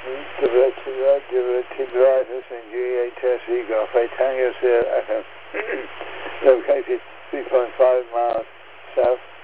diverticulitis and GHS Golf. Tango Sierra FM. Located 3.5 miles south